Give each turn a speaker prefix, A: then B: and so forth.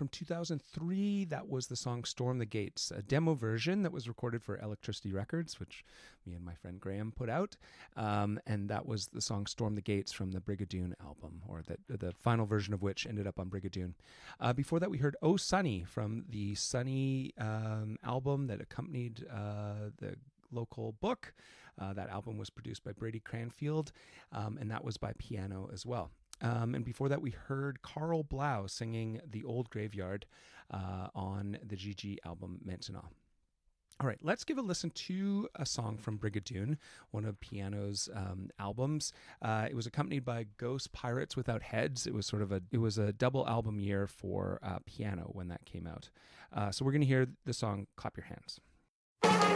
A: from 2003, that was the song Storm the Gates, a demo version that was recorded for Electricity Records, which me and my friend Graham put out. And that was the song Storm the Gates from the Brigadoon album, or the final version of which ended up on Brigadoon. Before that, we heard Oh Sunny from the Sunny album that accompanied the local book. That album was produced by Brady Cranfield, and that was by piano as well. And before that, we heard Carl Blau singing The Old Graveyard on the GG album Maintenant. All right, let's give a listen to a song from Brigadoon, one of Piano's albums. It was accompanied by Ghost Pirates Without Heads. It was a double album year for Piano when that came out. So we're going to hear the song Clap Your Hands.